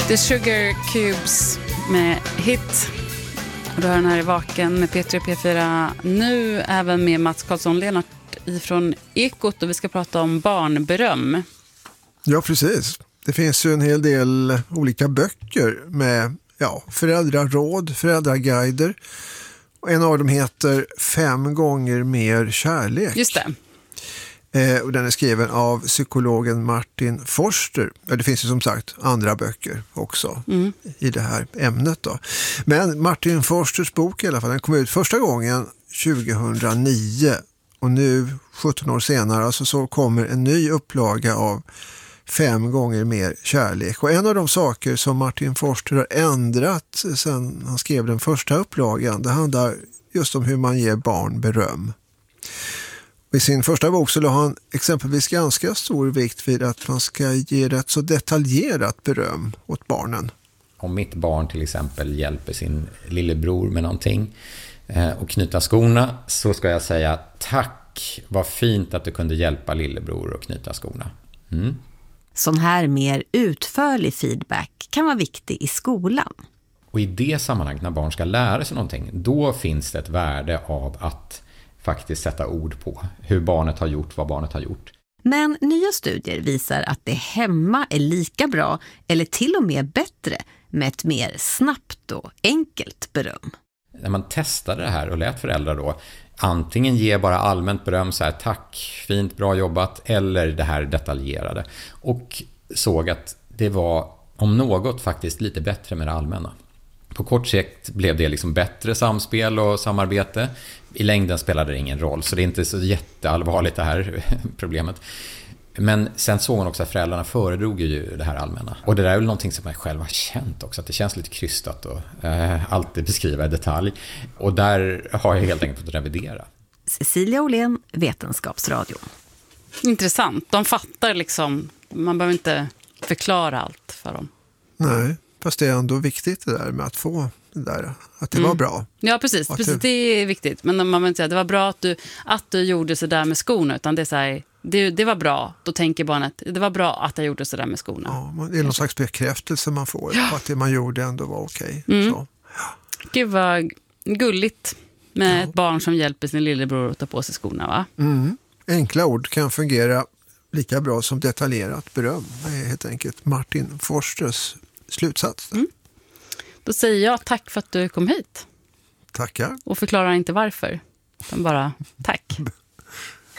The Sugar Cubes med Hit. Och du hör den här i Vaken med P3 P4. Nu även med Mats Karlsson-Lennart ifrån Ekot, och vi ska prata om barnberöm. Ja, precis. Det finns ju en hel del olika böcker med föräldraråd, föräldraguider. Och en av dem heter 5 gånger mer kärlek. Just det. Och den är skriven av psykologen Martin Forster. Det finns ju som sagt andra böcker också i det här ämnet då. Men Martin Forsters bok i alla fall, den kom ut första gången 2009. Och nu, 17 år senare, så kommer en ny upplaga av 5 gånger mer kärlek. Och en av de saker som Martin Forster har ändrat sedan han skrev den första upplagan, det handlar just om hur man ger barn beröm. I sin första bok så la han exempelvis ganska stor vikt vid att man ska ge ett så detaljerat beröm åt barnen. Om mitt barn till exempel hjälper sin lillebror med någonting och knyta skorna, så ska jag säga tack, vad fint att du kunde hjälpa lillebror att knyta skorna. Sån här mer utförlig feedback kan vara viktig i skolan. Och i det sammanhanget, när barn ska lära sig någonting, då finns det ett värde av att faktiskt sätta ord på hur barnet har gjort, vad barnet har gjort. Men nya studier visar att det hemma är lika bra eller till och med bättre med ett mer snabbt och enkelt beröm. När man testade det här och lät föräldrar då antingen ge bara allmänt beröm, så här tack, fint, bra jobbat, eller det här detaljerade, och såg att det var om något faktiskt lite bättre med det allmänna. På kort sikt blev det liksom bättre samspel och samarbete. I längden spelade det ingen roll, så det är inte så jätteallvarligt det här problemet. Men sen såg hon också att föräldrarna föredrog ju det här allmänna. Och det där är väl någonting som jag själv har känt också, att det känns lite krystat och alltid beskriva i detalj. Och där har jag helt enkelt fått revidera. Cecilia Åhlén, Vetenskapsradion. Intressant. De fattar liksom, man behöver inte förklara allt för dem. Nej, fast det är ändå viktigt det där med att få det där, att det var bra. Ja, precis, det är viktigt. Men man vill inte säga, det var bra att du gjorde så där med skorna, utan det är så här, det var bra. Då tänker barnet, det var bra att jag gjorde så där med skorna. Ja, det är någon slags bekräftelse man får på att det man gjorde ändå var okej. Så. Gud vad gulligt med ett barn som hjälper sin lillebror att ta på sig skorna, va? Enkla ord kan fungera lika bra som detaljerat beröm. Det är helt enkelt Martin Forsters slutsats. Då säger jag tack för att du kom hit. Tackar. Och förklarar inte varför, utan bara tack.